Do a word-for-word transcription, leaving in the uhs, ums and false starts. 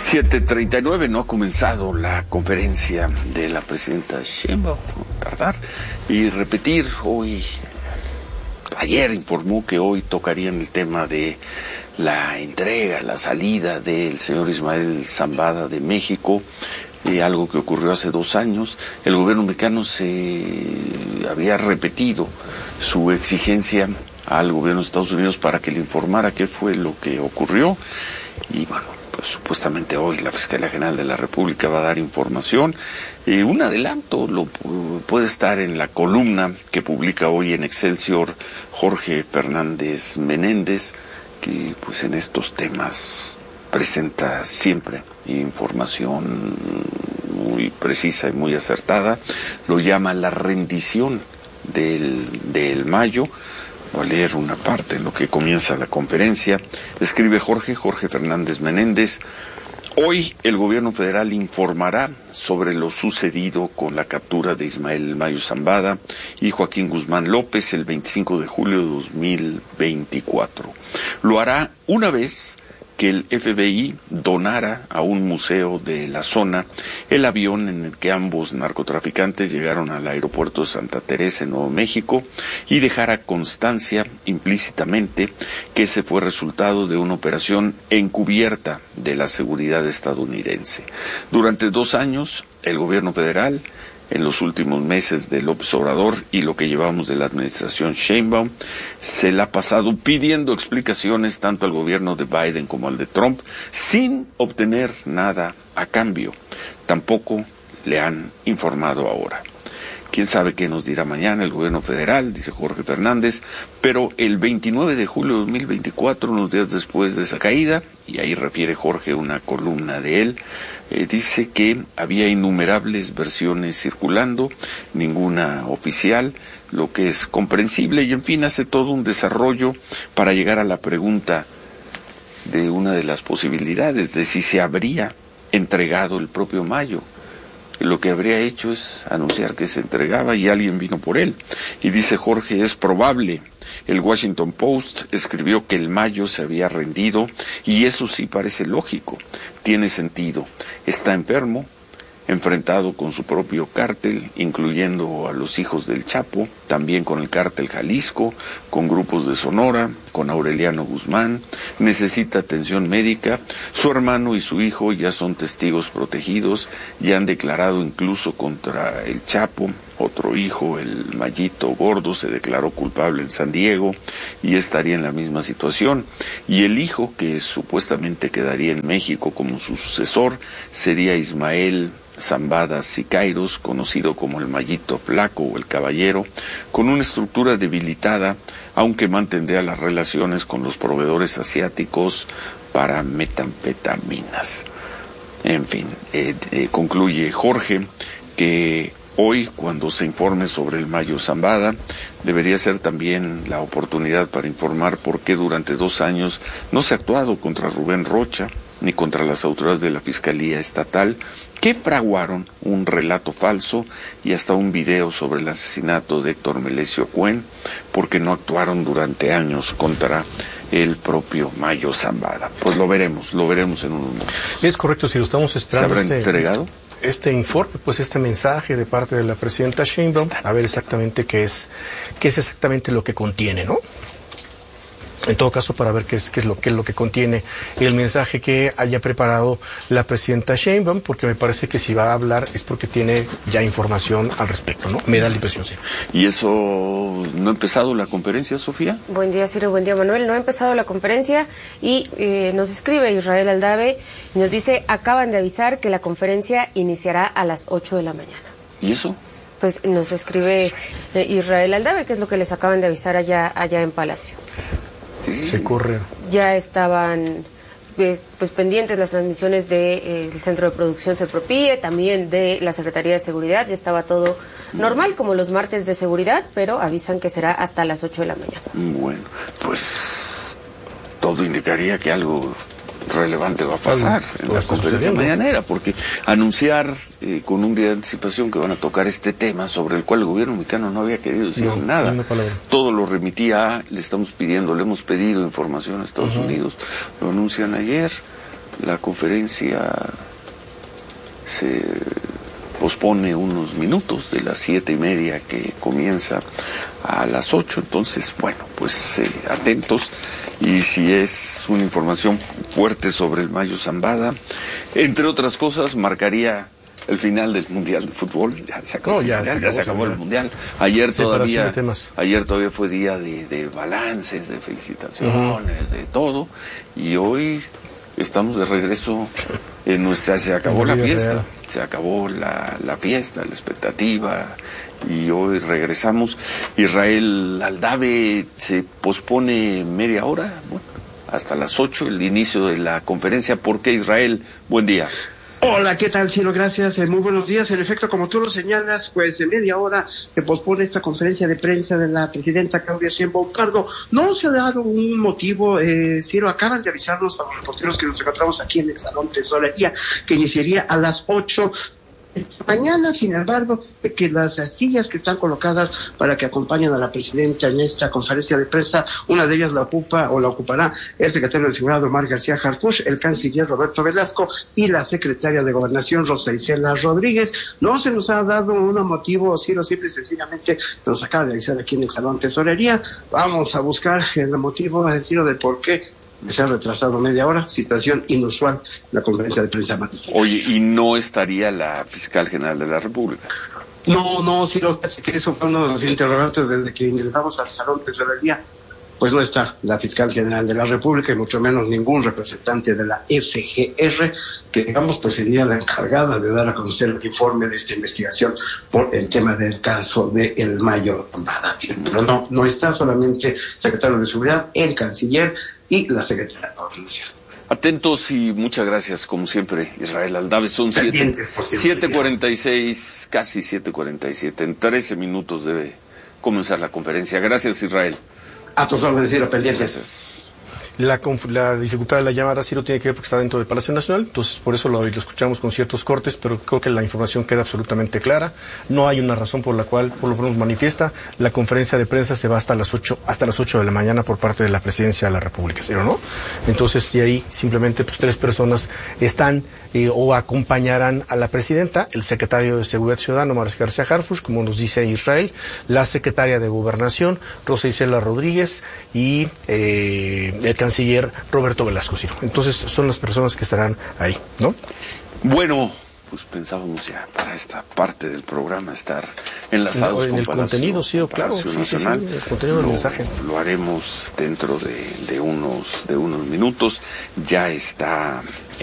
siete treinta y nueve, no ha comenzado la conferencia de la presidenta Sheinbaum, tardar, y repetir hoy, ayer informó que hoy tocarían el tema de la entrega, la salida del señor Ismael Zambada de México, eh, algo que ocurrió hace dos años. El gobierno mexicano se había repetido su exigencia al gobierno de Estados Unidos para que le informara qué fue lo que ocurrió, y bueno, pues supuestamente hoy la Fiscalía General de la República va a dar información. Eh, un adelanto lo puede estar en la columna que publica hoy en Excelsior Jorge Fernández Menéndez, que pues en estos temas presenta siempre información muy precisa y muy acertada. Lo llama la rendición del, del Mayo. Voy a leer una parte en lo que comienza la conferencia. Escribe Jorge, Jorge Fernández Menéndez: hoy el gobierno federal informará sobre lo sucedido con la captura de Ismael Mayo Zambada y Joaquín Guzmán López el veinticinco de julio de dos mil veinticuatro. Lo hará una vez que el F B I donara a un museo de la zona el avión en el que ambos narcotraficantes llegaron al aeropuerto de Santa Teresa en Nuevo México y dejara constancia implícitamente que ese fue resultado de una operación encubierta de la seguridad estadounidense. Durante dos años, el gobierno federal, en los últimos meses de López Obrador y lo que llevamos de la administración Sheinbaum, se la ha pasado pidiendo explicaciones tanto al gobierno de Biden como al de Trump, sin obtener nada a cambio. Tampoco le han informado ahora. Quién sabe qué nos dirá mañana el gobierno federal, dice Jorge Fernández, pero el veintinueve de julio de dos mil veinticuatro, unos días después de esa caída, y ahí refiere Jorge una columna de él, eh, dice que había innumerables versiones circulando, ninguna oficial, lo que es comprensible, y en fin hace todo un desarrollo para llegar a la pregunta de una de las posibilidades de si se habría entregado el propio Mayo. Lo que habría hecho es anunciar que se entregaba y alguien vino por él. Y dice Jorge, es probable. El Washington Post escribió que el Mayo se había rendido y eso sí parece lógico, tiene sentido. Está enfermo, enfrentado con su propio cártel, incluyendo a los hijos del Chapo, también con el cártel Jalisco, con grupos de Sonora, con Aureliano Guzmán, necesita atención médica, su hermano y su hijo ya son testigos protegidos, ya han declarado incluso contra el Chapo, otro hijo, el Mayito Gordo, se declaró culpable en San Diego y estaría en la misma situación, y el hijo, que supuestamente quedaría en México como su sucesor, sería Ismael Zambada Siqueiros, conocido como el Mayito Flaco o el Caballero, con una estructura debilitada, aunque mantendría las relaciones con los proveedores asiáticos para metanfetaminas. En fin, eh, eh, concluye Jorge que hoy, cuando se informe sobre el Mayo Zambada, debería ser también la oportunidad para informar por qué durante dos años no se ha actuado contra Rubén Rocha ni contra las autoridades de la Fiscalía Estatal, que fraguaron un relato falso y hasta un video sobre el asesinato de Héctor Melesio Cuen, porque no actuaron durante años contra el propio Mayo Zambada. Pues lo veremos, lo veremos en un momento. Es correcto, si lo estamos esperando. ¿Se habrá este, entregado? Este informe, pues este mensaje de parte de la presidenta Sheinbaum, a ver exactamente qué es, qué es exactamente lo que contiene, ¿no? En todo caso, para ver qué es, qué es lo qué es lo que contiene el mensaje que haya preparado la presidenta Sheinbaum, porque me parece que si va a hablar es porque tiene ya información al respecto, ¿no? Me da la impresión, sí. ¿Y eso no ha empezado la conferencia, Sofía? Buen día, Ciro, buen día, Manuel. No ha empezado la conferencia y eh, nos escribe Israel Aldave y nos dice, acaban de avisar que la conferencia iniciará a las ocho de la mañana. ¿Y eso? Pues nos escribe eh, Israel Aldave, que es lo que les acaban de avisar allá, allá en Palacio. Se corre. Ya estaban eh, pues pendientes las transmisiones del de, eh, Centro de Producción Sepropie, también de la Secretaría de Seguridad, ya estaba todo normal, como los martes de seguridad, pero avisan que será hasta las ocho de la mañana. Bueno, pues todo indicaría que algo relevante va a pasar en la conferencia mañanera, porque anunciar eh, con un día de anticipación que van a tocar este tema sobre el cual el gobierno mexicano no había querido decir no, nada, todo lo remitía a, le estamos pidiendo, le hemos pedido información a Estados uh-huh. Unidos, lo anuncian ayer, la conferencia se pospone unos minutos, de las siete y media que comienza a las ocho. Entonces, bueno, pues eh, atentos. Y si es una información fuerte sobre el Mayo Zambada, entre otras cosas, marcaría el final del Mundial de Fútbol. Ya se acabó, no, ya, ya, se acabó, ya se acabó el Mundial. Ayer todavía, ayer todavía fue día de, de balances, de felicitaciones, uh-huh. de todo. Y hoy estamos de regreso en nuestra, se acabó la fiesta, real. se acabó la, la fiesta, la expectativa, y hoy regresamos. Israel Aldave se pospone media hora, bueno, hasta las ocho, el inicio de la conferencia. ¿Por qué, Israel? Buen día. Hola, ¿qué tal, Ciro? Gracias, eh, muy buenos días. En efecto, como tú lo señalas, pues en media hora se pospone esta conferencia de prensa de la presidenta Claudia Sheinbaum Pardo. No se ha dado un motivo, eh, Ciro, acaban de avisarnos a los reporteros que nos encontramos aquí en el Salón Tesorería que iniciaría a las ocho mañana. Sin embargo, que las sillas que están colocadas para que acompañen a la presidenta en esta conferencia de prensa, una de ellas la ocupa o la ocupará el secretario de Seguridad Omar García Harfuch, el canciller Roberto Velasco y la secretaria de Gobernación Rosa Isela Rodríguez. No se nos ha dado un motivo, Ciro, simple y sencillamente nos acaba de avisar aquí en el Salón Tesorería. Vamos a buscar el motivo, el Ciro, del por qué se ha retrasado media hora, situación inusual en la conferencia de prensa matutina. Oye, ¿y no estaría la fiscal general de la República? No, no, sí, lo que eso fue uno de los interrogantes desde que ingresamos al Salón de Tesorería. Pues no está la fiscal general de la República y mucho menos ningún representante de la F G R, que digamos pues sería la encargada de dar a conocer el informe de esta investigación por el tema del caso de el Mayo Zambada. Pero no, no está solamente el secretario de Seguridad, el canciller y la secretaria de Gobernación. Atentos y muchas gracias, como siempre, Israel Aldave. Son siete cuarenta y seis, casi siete cuarenta y siete. En trece minutos debe comenzar la conferencia. Gracias, Israel. A tus órdenes, Ciro, pendientes. Gracias. La, la dificultad de la llamada, Ciro, tiene que ver porque está dentro del Palacio Nacional, entonces por eso lo, lo escuchamos con ciertos cortes, pero creo que la información queda absolutamente clara. No hay una razón por la cual, por lo menos manifiesta, la conferencia de prensa se va hasta las ocho, hasta las ocho de la mañana por parte de la Presidencia de la República, Ciro, ¿no? Entonces, y ahí simplemente pues tres personas están eh, o acompañarán a la presidenta, el secretario de Seguridad Ciudadana, Omar García Harfuch, como nos dice Israel, la secretaria de Gobernación, Rosa Isela Rodríguez, y eh, el canciller Roberto Velasco, Ciro. Entonces son las personas que estarán ahí, ¿no? Bueno, pues pensábamos ya para esta parte del programa estar enlazados en con el Palacio, contenido, sí, claro, Palacio sí, Nacional. Sí, sí, el contenido del lo, mensaje. Lo haremos dentro de, de unos de unos minutos. Ya está